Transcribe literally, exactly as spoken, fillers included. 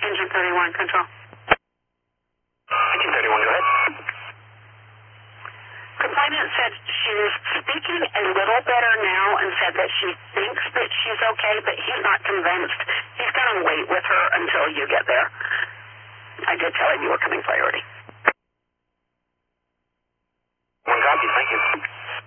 Engine thirty-one, control. Engine thirty-one, go ahead. Complainant said she's speaking a little better now and said that she thinks that she's okay, but he's not convinced. He's going to wait with her until you get there. I did tell him you were coming priority. One copy, thank you.